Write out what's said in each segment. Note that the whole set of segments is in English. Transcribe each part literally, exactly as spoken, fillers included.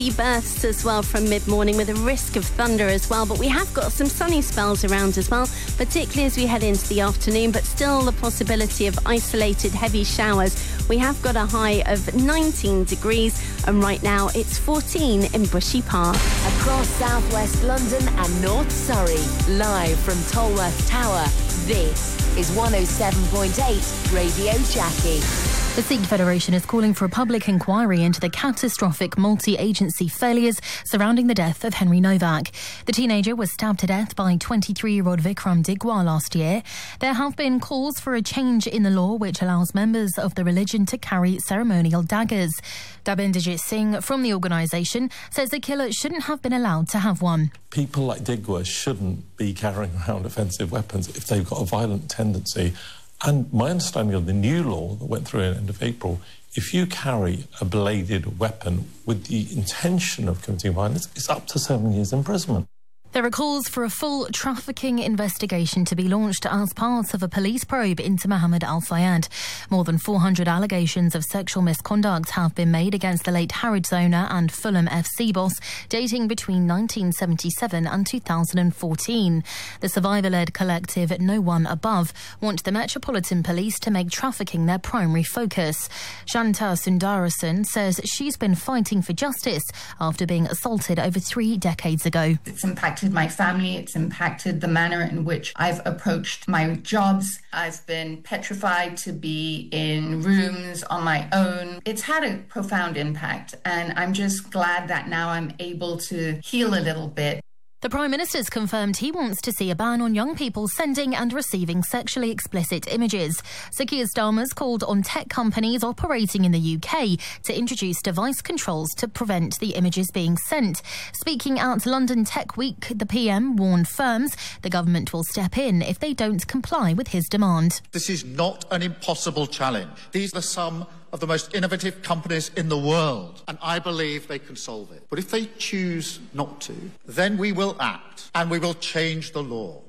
Bursts as well from mid-morning with a risk of thunder as well, but we have got some sunny spells around as well, particularly as we head into the afternoon, but still the possibility of isolated heavy showers. We have got a high of nineteen degrees and right now it's fourteen in Bushy Park. Across southwest London and North Surrey, live from Tolworth Tower, this is one oh seven point eight Radio Jackie. The Sikh Federation is calling for a public inquiry into the catastrophic multi-agency failures surrounding the death of Henry Novak. The teenager was stabbed to death by twenty-three-year-old Vikram Digwa last year. There have been calls for a change in the law which allows members of the religion to carry ceremonial daggers. Dabinderjit Singh from the organisation says the killer shouldn't have been allowed to have one. People like Digwa shouldn't be carrying around offensive weapons if they've got a violent tendency. And my understanding of the new law that went through at the end of April, if you carry a bladed weapon with the intention of committing violence, it's up to seven years imprisonment. There are calls for a full trafficking investigation to be launched as part of a police probe into Mohammed Al Fayed. More than four hundred allegations of sexual misconduct have been made against the late Harrods owner and Fulham F C boss, dating between nineteen seventy-seven and two thousand fourteen. The survivor-led collective No One Above want the Metropolitan Police to make trafficking their primary focus. Shanta Sundarasan says she's been fighting for justice after being assaulted over three decades ago. It's impacted my family, it's impacted the manner in which I've approached my jobs. I've been petrified to be in rooms on my own. It's had a profound impact, and I'm just glad that now I'm able to heal a little bit. The Prime Minister's confirmed he wants to see a ban on young people sending and receiving sexually explicit images. Sir Keir Starmer's called on tech companies operating in the U K to introduce device controls to prevent the images being sent. Speaking at London Tech Week, the P M warned firms the government will step in if they don't comply with his demand. This is not an impossible challenge. These are some of the most innovative companies in the world, and I believe they can solve it. But if they choose not to, then we will act and we will change the law.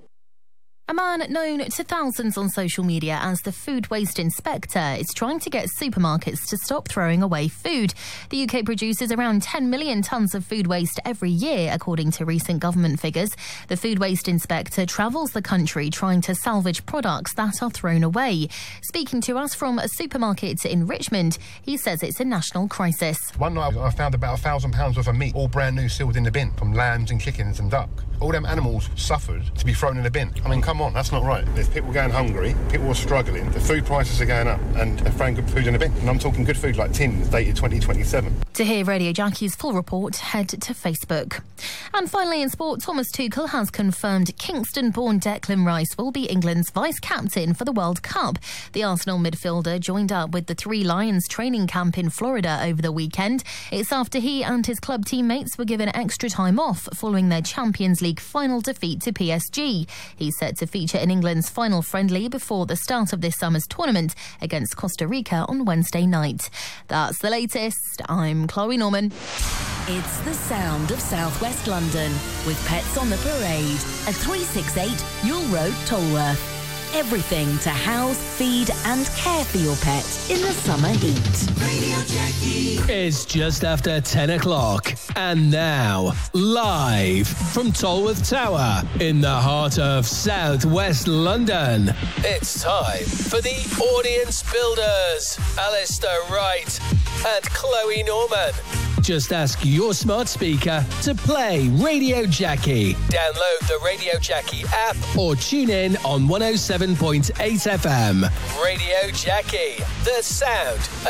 A man known to thousands on social media as the Food Waste Inspector is trying to get supermarkets to stop throwing away food. The U K produces around ten million tonnes of food waste every year, according to recent government figures. The Food Waste Inspector travels the country trying to salvage products that are thrown away. Speaking to us from a supermarket in Richmond, he says it's a national crisis. One night I found about a thousand pounds worth of meat, all brand new, sealed in the bin, from lambs and chickens and duck. All them animals suffered to be thrown in the bin. I mean, come on, that's not right. There's people going hungry, people are struggling, the food prices are going up, and they're throwing good food in the bin. And I'm talking good food like tins dated twenty twenty-seven. To hear Radio Jackie's full report, head to Facebook. And finally in sport, Thomas Tuchel has confirmed Kingston-born Declan Rice will be England's vice-captain for the World Cup. The Arsenal midfielder joined up with the Three Lions training camp in Florida over the weekend. It's after he and his club teammates were given extra time off following their Champions League final defeat to P S G. He's set to feature in England's final friendly before the start of this summer's tournament against Costa Rica on Wednesday night. That's the latest. I'm Chloe Norman. It's the sound of southwest London with Pets on the Parade at three sixty-eight Ewell Road, Tolworth. Everything to house, feed and care for your pet in the summer heat. Radio Jackie. It's just after ten o'clock. And now, live from Tolworth Tower in the heart of southwest London, it's time for the Audience Builders, Alistair Wright and Chloe Norman. Just ask your smart speaker to play Radio Jackie. Download the Radio Jackie app or tune in on one oh seven point eight F M. Radio Jackie, the sound